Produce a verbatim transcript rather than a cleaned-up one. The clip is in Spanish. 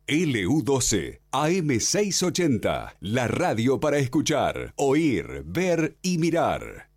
L U doce, A M seiscientos ochenta, la radio para escuchar, oír, ver y mirar.